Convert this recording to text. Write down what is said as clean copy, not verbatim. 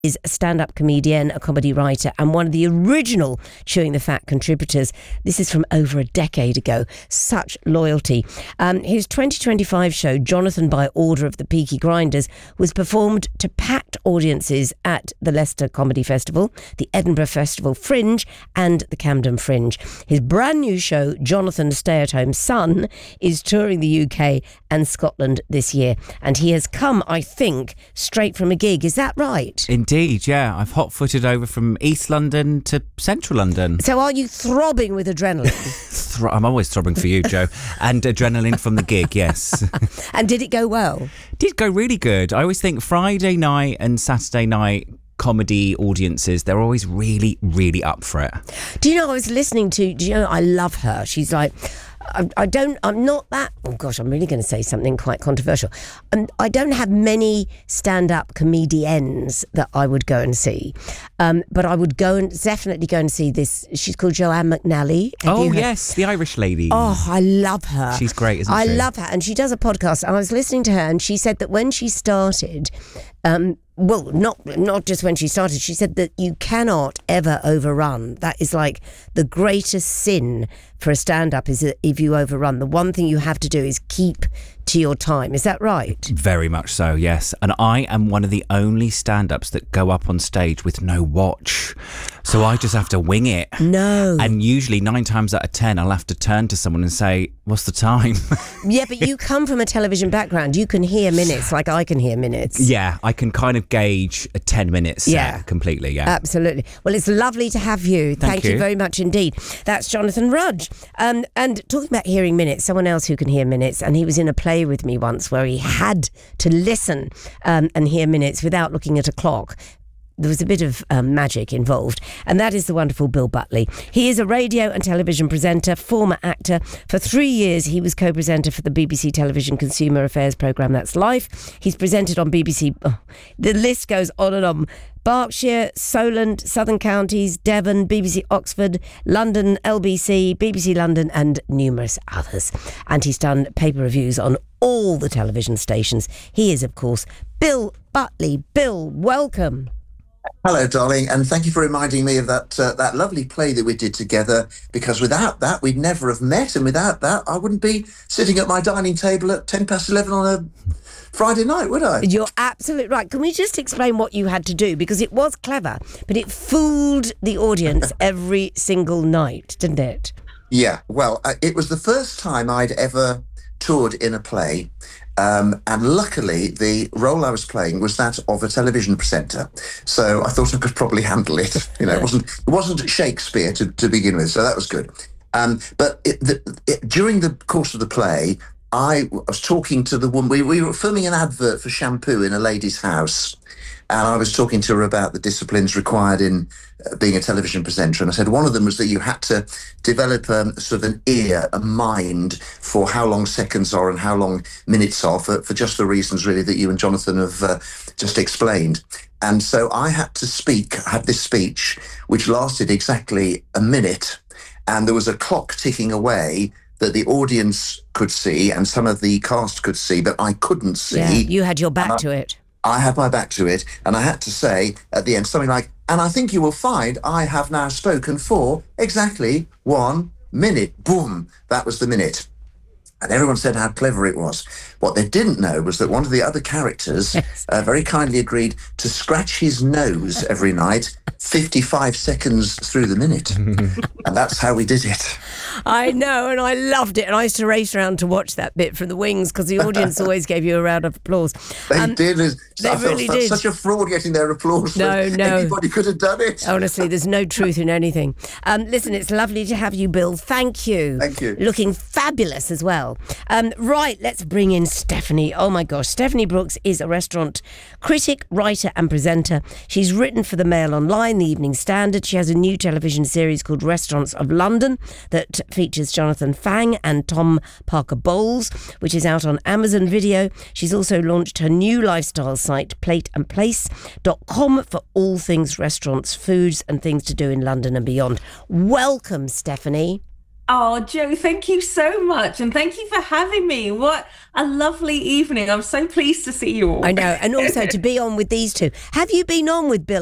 is a stand-up comedian, a comedy writer, and one of the original Chewing the Fat contributors. This is from over a decade ago. Such loyalty. His 2025 show, Jonathan by Order of the Peaky Grinders, was performed to packed audiences at the Leicester Comedy Festival, the Edinburgh Festival Fringe, and the Camden Fringe. His brand new show, Jonathan Stay-at-Home Son, is touring the UK and Scotland this year. And he has come, I think, straight from a gig. Is that right? Indeed, yeah. I've hot-footed over from East London to Central London. So are you throbbing with adrenaline? I'm always throbbing for you, Joe. And adrenaline from the gig, yes. And did it go well? Did go really good. I always think Friday night and Saturday night comedy audiences, they're always really, really up for it. Do you know, I was listening to, I love her. She's like, I'm not that, oh gosh, I'm really going to say something quite controversial. I don't have many stand-up comedians that I would go and see. But I would definitely go and see this. She's called Joanne McNally. Oh, yes, the Irish lady. Oh, I love her. She's great, isn't she? I love her. And she does a podcast. And I was listening to her and she said that when she started, well, not just when she started, she said that you cannot ever overrun. That is like the greatest sin for a stand-up, is that if you overrun, the one thing you have to do is keep to your time. Is that right? Very much so, yes. And I am one of the only stand-ups that go up on stage with no watch. So I just have to wing it. No. And usually 9 times out of 10, I'll have to turn to someone and say, what's the time? Yeah, but you come from a television background. You can hear minutes like I can hear minutes. Yeah, I can kind of gauge a 10-minute set completely, yeah. Absolutely. Well, it's lovely to have you. Thank you very much indeed. That's Jonathan Rudge. And talking about hearing minutes, someone else who can hear minutes, and he was in a play with me once where he had to listen and hear minutes without looking at a clock. There was a bit of magic involved, and that is the wonderful Bill Butley. He is a radio and television presenter, former actor. For 3 years, he was co-presenter for the BBC Television Consumer Affairs programme That's Life. He's presented on BBC... Oh, the list goes on and on. Berkshire, Solent, Southern Counties, Devon, BBC Oxford, London, LBC, BBC London, and numerous others. And he's done paper reviews on all the television stations. He is, of course, Bill Butley. Bill, welcome. Hello, darling, and thank you for reminding me of that lovely play that we did together, because without that, we'd never have met, and without that, I wouldn't be sitting at my dining table at 11:10 on a Friday night, would I? You're absolutely right. Can we just explain what you had to do? Because it was clever, but it fooled the audience every single night, didn't it? Yeah, well, it was the first time I'd ever toured in a play. And luckily, the role I was playing was that of a television presenter. So I thought I could probably handle it. You know, it wasn't Shakespeare to begin with, so that was good. But during the course of the play, I was talking to the woman. We were filming an advert for shampoo in a lady's house. And I was talking to her about the disciplines required in being a television presenter. And I said one of them was that you had to develop sort of an ear, a mind for how long seconds are and how long minutes are, for just the reasons really that you and Jonathan have just explained. And so I had this speech, which lasted exactly a minute. And there was a clock ticking away that the audience could see and some of the cast could see, but I couldn't see. Yeah, you had your back to it. I had my back to it, and I had to say at the end something like, and I think you will find I have now spoken for exactly 1 minute. Boom, that was the minute. And everyone said how clever it was. What they didn't know was that one of the other characters very kindly agreed to scratch his nose every night 55 seconds through the minute. And that's how we did it. I know, and I loved it. And I used to race around to watch that bit from the wings because the audience always gave you a round of applause. They did. They really did. Such a fraud getting their applause. No. Anybody could have done it. Honestly, there's no truth in anything. Listen, it's lovely to have you, Bill. Thank you. Thank you. Looking fabulous as well. Right, let's bring in Stephanie. Oh my gosh, Stephanie Brooks is a restaurant critic, writer and presenter. She's written for the Mail Online, the Evening Standard. She has a new television series called Restaurants of London that features Jonathan Fang and Tom Parker Bowles, which is out on Amazon Video. She's also launched her new lifestyle site, plateandplace.com, for all things restaurants, foods and things to do in London and beyond. Welcome, Stephanie. Oh, Joe, thank you so much. And thank you for having me. What a lovely evening. I'm so pleased to see you all. I know. And also to be on with these two. Have you been on with Bill